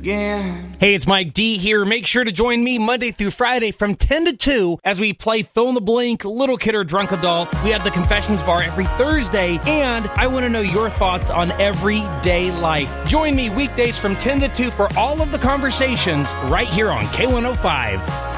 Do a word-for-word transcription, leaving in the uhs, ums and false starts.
again. Hey, it's Mike D here. Make sure to join me Monday through Friday from ten to two as we play Fill in the Blank, Little Kid or Drunk Adult. We have the Confessions Bar every Thursday, and I want to know your thoughts on everyday life. Join me weekdays from ten to two for all of the conversations right here on K one oh five.